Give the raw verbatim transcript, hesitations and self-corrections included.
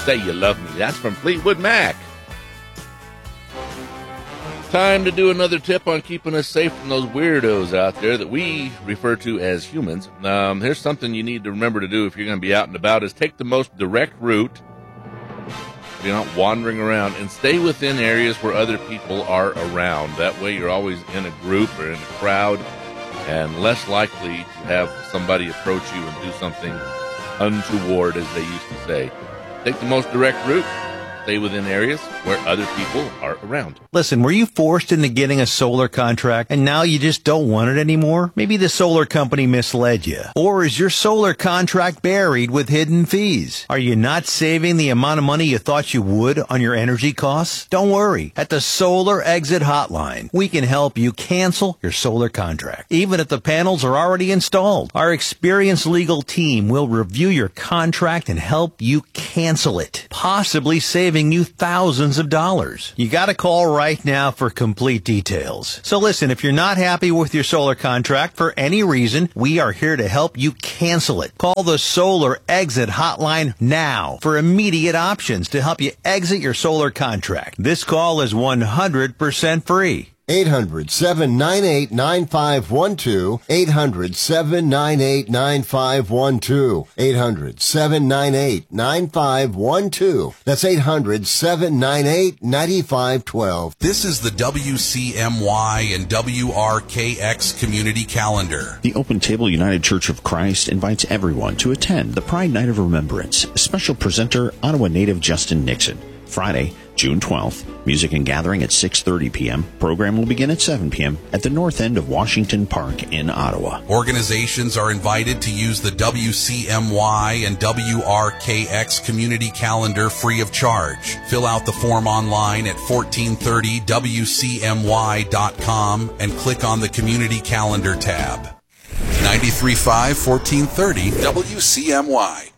Say You Love Me. That's from Fleetwood Mac. Time to do another tip on keeping us safe from those weirdos out there that we refer to as humans. Um, here's something you need to remember to do if you're going to be out and about is take the most direct route. You're not wandering around, and stay within areas where other people are around. That way you're always in a group or in a crowd and less likely to have somebody approach you and do something untoward, as they used to say. Take the most direct route. Stay within areas where other people are around. Listen, were you forced into getting a solar contract and now you just don't want it anymore? Maybe the solar company misled you. Or is your solar contract buried with hidden fees? Are you not saving the amount of money you thought you would on your energy costs? Don't worry. At the Solar Exit Hotline, we can help you cancel your solar contract, even if the panels are already installed. Our experienced legal team will review your contract and help you cancel it, possibly saving you thousands of dollars. You got to call right now for complete details. So listen, if you're not happy with your solar contract for any reason, we are here to help you cancel it. Call the Solar Exit Hotline now for immediate options to help you exit your solar contract. This call is one hundred percent free. eight hundred, seven nine eight, nine five one two. eight hundred, seven nine eight, nine five one two. eight hundred, seven nine eight, nine five one two. That's eight hundred, seven nine eight, nine five one two. This is the W C M Y and W R K X Community Calendar. The Open Table United Church of Christ invites everyone to attend the Pride Night of Remembrance. Special presenter, Ottawa native Justin Nixon. Friday, June twelfth, music and gathering at six thirty p.m. Program will begin at seven p.m. at the north end of Washington Park in Ottawa. Organizations are invited to use the W C M Y and W R K X Community Calendar free of charge. Fill out the form online at fourteen thirty W C M Y dot com and click on the Community Calendar tab. ninety-three point five, fourteen thirty W C M Y.